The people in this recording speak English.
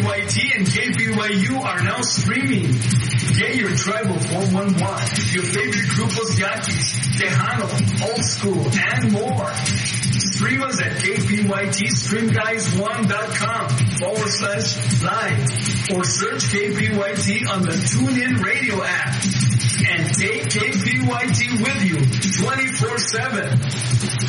KPYT and KPYU are now streaming. Get your Tribal 411, your favorite grupos Yaquis, Tejano, Old School, and more. Stream us at KPYTStreamguys1.com/live or search KPYT on the TuneIn Radio app. And take KPYT with you 24/7.